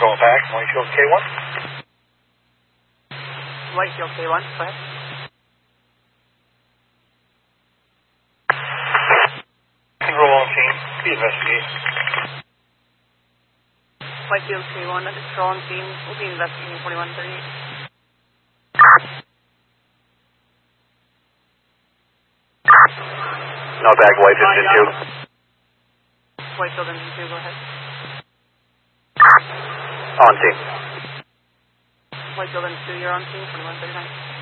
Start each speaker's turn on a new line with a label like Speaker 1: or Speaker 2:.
Speaker 1: going back, Whitefield K1.
Speaker 2: Whitefield K1, go ahead.
Speaker 1: Roll on team, be investigated.
Speaker 2: Whitefield K1, that is Tron team, we'll be investigating 4138.
Speaker 3: No back, Whitefield into 2.
Speaker 2: Whitefield into 2, go ahead.
Speaker 3: On team.
Speaker 2: Whitefield into 2, you're on team, 4139.